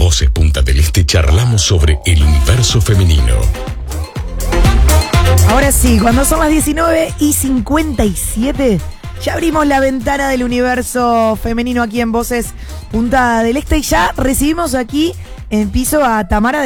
Voces Punta del Este charlamos sobre el universo femenino. Ahora sí, cuando son las 19:57, ya abrimos la ventana del universo femenino aquí en Voces Punta del Este y ya recibimos aquí en piso a Tamara